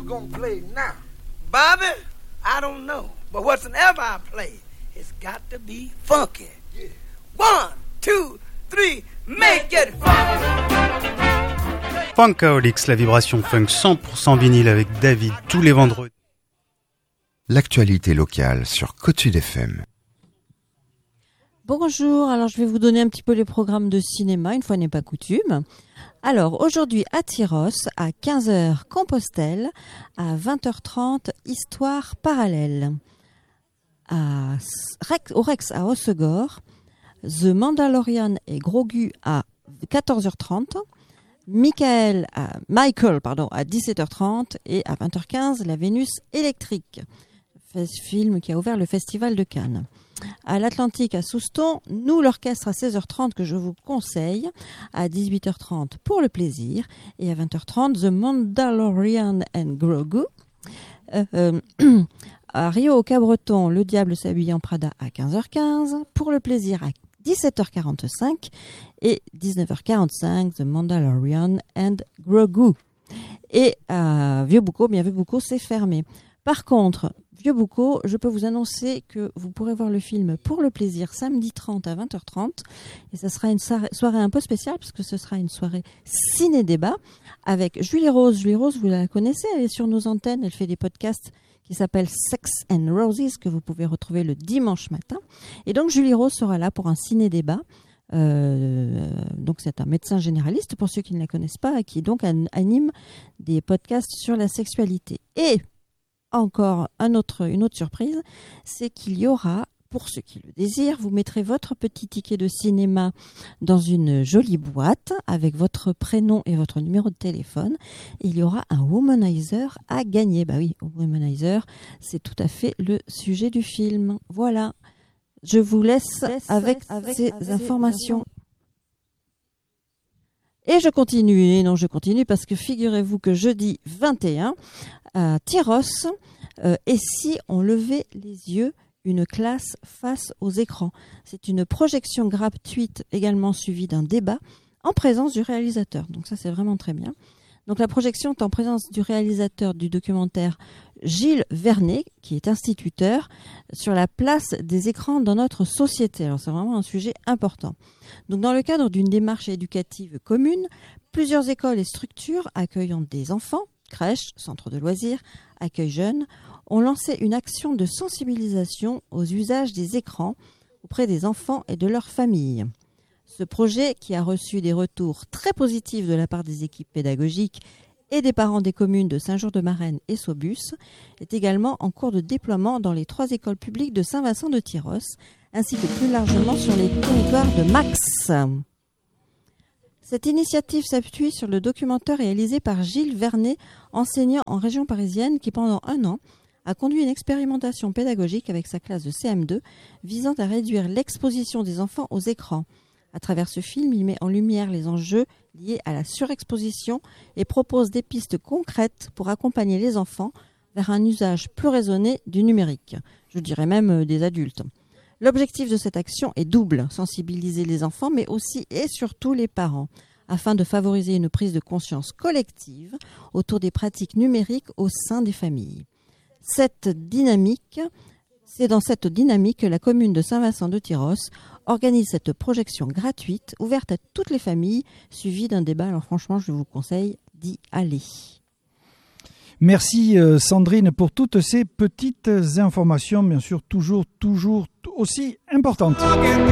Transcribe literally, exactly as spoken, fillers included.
gonna play now? Bobby, I don't know. But whatsoever I play, it's got to be funky. Yeah. One, two, three, make it funky. Funkaholics, la vibration funk cent pour cent vinyle avec David tous les vendredis. L'actualité locale sur Côte Sud F M. Bonjour, alors je vais vous donner un petit peu les programmes de cinéma, une fois n'est pas coutume. Alors aujourd'hui à Tyrosse, à quinze heures Compostelle, à vingt heures trente Histoire parallèle. À Rex, au Rex à Hossegor, The Mandalorian et Grogu à quatorze heures trente, Michael à, Michael pardon, à dix-sept heures trente et à vingt heures quinze La Vénus électrique, film qui a ouvert le Festival de Cannes. À l'Atlantique, à Souston, nous l'orchestre à seize heures trente que je vous conseille, à dix-huit heures trente pour le plaisir et à vingt heures trente The Mandalorian and Grogu. Euh, euh, à Rio au Cabreton, Le Diable s'habille en Prada à quinze heures quinze, pour le plaisir à dix-sept heures quarante-cinq et dix-neuf heures quarante-cinq The Mandalorian and Grogu. Et à Vieux-Boucau, bien Vieux-Boucau, c'est fermé. Par contre, Vieux-Boucau, je peux vous annoncer que vous pourrez voir le film pour le plaisir samedi trente à vingt heures trente. Et ça sera une soirée un peu spéciale puisque ce sera une soirée ciné-débat avec Julie Rose. Julie Rose, vous la connaissez, elle est sur nos antennes, elle fait des podcasts qui s'appellent Sex and Roses que vous pouvez retrouver le dimanche matin. Et donc Julie Rose sera là pour un ciné-débat. Euh, donc c'est un médecin généraliste pour ceux qui ne la connaissent pas et qui donc anime des podcasts sur la sexualité. Et encore un autre, une autre surprise, c'est qu'il y aura, pour ceux qui le désirent, vous mettrez votre petit ticket de cinéma dans une jolie boîte avec votre prénom et votre numéro de téléphone. Et il y aura un womanizer à gagner. Bah oui, womanizer, c'est tout à fait le sujet du film. Voilà, je vous laisse avec, avec ces avec informations. Et je continue, et non je continue parce que figurez-vous que jeudi vingt et un, à Tyrosse, euh, et si on levait les yeux, une classe face aux écrans. C'est une projection gratuite également suivie d'un débat en présence du réalisateur. Donc ça c'est vraiment très bien. Donc la projection est en présence du réalisateur du documentaire Gilles Vernet, qui est instituteur, sur la place des écrans dans notre société. Alors c'est vraiment un sujet important. Donc dans le cadre d'une démarche éducative commune, plusieurs écoles et structures accueillant des enfants, crèches, centres de loisirs, accueil jeunes, ont lancé une action de sensibilisation aux usages des écrans auprès des enfants et de leurs familles. Ce projet, qui a reçu des retours très positifs de la part des équipes pédagogiques et des parents des communes de Saint-Jean-de-Marennes et Saubus, est également en cours de déploiement dans les trois écoles publiques de Saint-Vincent-de-Tyrosse, ainsi que plus largement sur les territoires de Max. Cette initiative s'appuie sur le documentaire réalisé par Gilles Vernet, enseignant en région parisienne, qui pendant un an a conduit une expérimentation pédagogique avec sa classe de C M deux visant à réduire l'exposition des enfants aux écrans. À travers ce film, il met en lumière les enjeux liés à la surexposition et propose des pistes concrètes pour accompagner les enfants vers un usage plus raisonné du numérique. Je dirais même des adultes. L'objectif de cette action est double, sensibiliser les enfants, mais aussi et surtout les parents, afin de favoriser une prise de conscience collective autour des pratiques numériques au sein des familles. Cette dynamique, c'est dans cette dynamique que la commune de Saint-Vincent-de-Tyrosse organise cette projection gratuite, ouverte à toutes les familles, suivie d'un débat. Alors franchement, je vous conseille d'y aller. Merci euh, Sandrine pour toutes ces petites informations, bien sûr toujours, toujours aussi importantes.